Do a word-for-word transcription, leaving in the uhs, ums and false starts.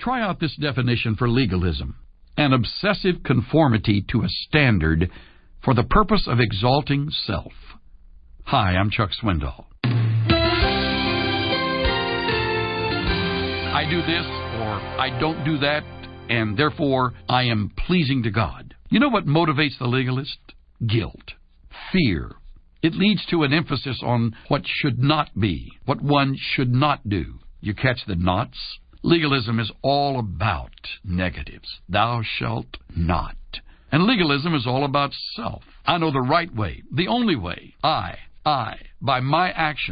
Try out this definition for legalism: an obsessive conformity to a standard for the purpose of exalting self. Hi, I'm Chuck Swindoll. I do this, or I don't do that, and therefore I am pleasing to God. You know what motivates the legalist? Guilt. Fear. It leads to an emphasis on what should not be, what one should not do. You catch the knots? Legalism is all about negatives. Thou shalt not. And legalism is all about self. I know the right way, the only way. I, I, by my action.